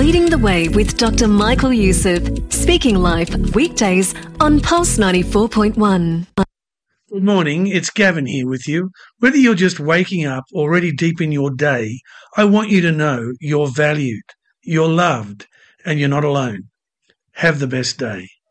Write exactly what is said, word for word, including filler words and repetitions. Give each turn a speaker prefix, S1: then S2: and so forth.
S1: Leading the Way with Doctor Michael Youssef, speaking life weekdays on Pulse ninety-four point one.
S2: Good morning, it's Gavin here with you. Whether you're just waking up or already deep in your day, I want you to know you're valued, you're loved, and you're not alone. Have the best day.